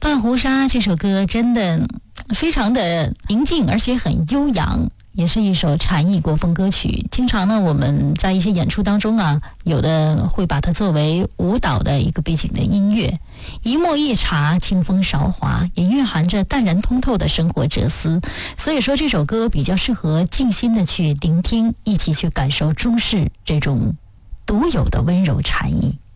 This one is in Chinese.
半湖沙这首歌真的非常的宁静，而且很悠扬，也是一首禅意国风歌曲。经常呢，我们在一些演出当中啊，有的会把它作为舞蹈的一个背景的音乐。一墨一茶，清风韶华，也蕴含着淡然通透的生活哲思。所以说，这首歌比较适合静心的去聆听，一起去感受中式这种独有的温柔禅意。